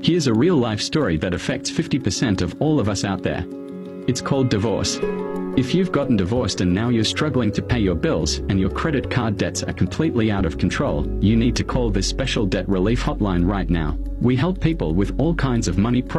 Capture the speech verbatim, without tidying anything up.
Here's a real-life story that affects fifty percent of all of us out there. It's called divorce. If you've gotten divorced and now you're struggling to pay your bills and your credit card debts are completely out of control, you need to call this special debt relief hotline right now. We help people with all kinds of money problems